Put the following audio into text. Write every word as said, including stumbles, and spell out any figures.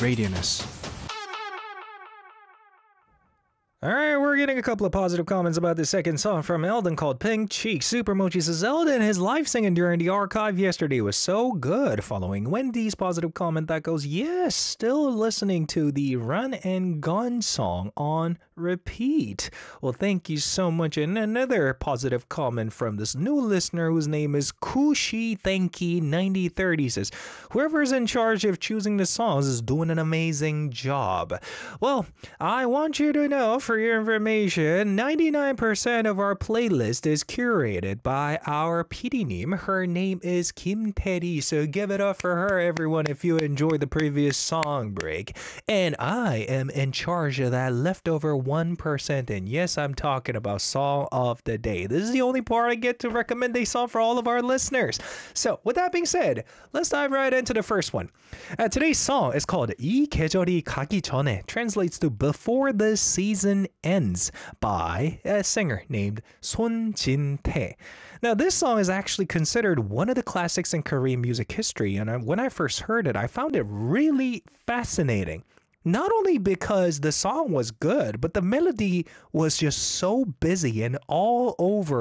Radioness. Alright, we're getting a couple of positive comments about the second song from Eldon called Pink Cheek. Super Mochi says, Eldon, his live singing during the archive yesterday was so good. Following Wendy's positive comment that goes, yes, still listening to the Run and Gun song on repeat. Well, thank you so much. And another positive comment from this new listener whose name is Kushi Thanky ninety thirty says, whoever's in charge of choosing the songs is doing an amazing job. Well, I want you to know, for your information, ninety-nine percent of our playlist is curated by our P D name. Her name is Kim Teddy, so give it up for her, everyone, if you enjoyed the previous song break. And I am in charge of that leftover one percent, and yes, I'm talking about Song of the Day. This is the only part I get to recommend a song for all of our listeners. So, with that being said, let's dive right into the first one. Uh, today's song is called 이 계절이 가기 전에, translates to Before the Season Ends, by a singer named Son Jin-tae. Now, this song is actually considered one of the classics in Korean music history, and I, when I first heard it, I found it really fascinating. Not only because the song was good, but the melody was just so busy and all over